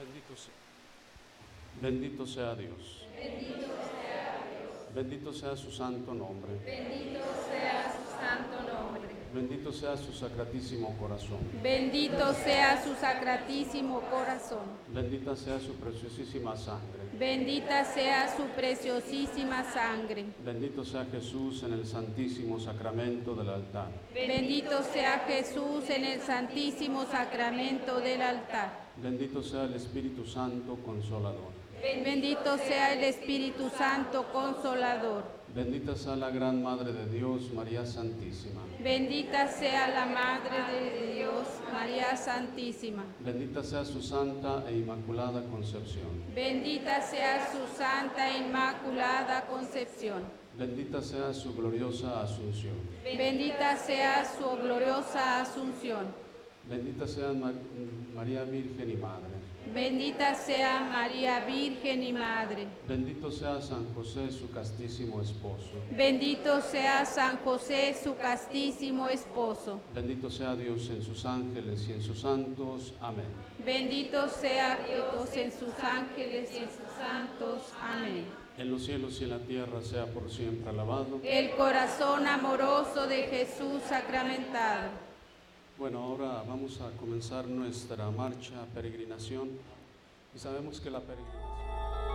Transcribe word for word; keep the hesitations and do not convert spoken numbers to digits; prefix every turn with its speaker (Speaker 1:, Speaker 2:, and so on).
Speaker 1: Bendito sea, bendito sea Dios.
Speaker 2: Bendito sea Dios.
Speaker 1: Bendito sea su santo nombre.
Speaker 2: Bendito sea su santo nombre.
Speaker 1: Bendito sea su sacratísimo corazón.
Speaker 2: Bendito sea su sacratísimo corazón.
Speaker 1: Bendita sea su preciosísima sangre.
Speaker 2: Bendita sea su preciosísima sangre.
Speaker 1: Bendito sea Jesús en el santísimo sacramento del altar.
Speaker 2: Bendito sea Jesús en el santísimo sacramento del altar.
Speaker 1: Bendito sea el Espíritu Santo Consolador.
Speaker 2: Bendito sea el Espíritu Santo Consolador.
Speaker 1: Bendita sea la gran Madre de Dios, María Santísima.
Speaker 2: Bendita sea la Madre de Dios, María Santísima.
Speaker 1: Bendita sea su santa e inmaculada concepción.
Speaker 2: Bendita sea su santa e inmaculada concepción.
Speaker 1: Bendita sea su gloriosa asunción.
Speaker 2: Bendita sea su gloriosa asunción.
Speaker 1: Bendita sea Ma- María Virgen y Madre.
Speaker 2: Bendita sea María Virgen y Madre.
Speaker 1: Bendito sea San José, su castísimo esposo.
Speaker 2: Bendito sea San José, su castísimo esposo.
Speaker 1: Bendito sea Dios en sus ángeles y en sus santos. Amén.
Speaker 2: Bendito sea Dios en sus ángeles y en sus santos. Amén.
Speaker 1: En los cielos y en la tierra sea por siempre alabado.
Speaker 2: El corazón amoroso de Jesús sacramentado.
Speaker 1: Bueno, ahora vamos a comenzar nuestra marcha peregrinación y sabemos que la peregrinación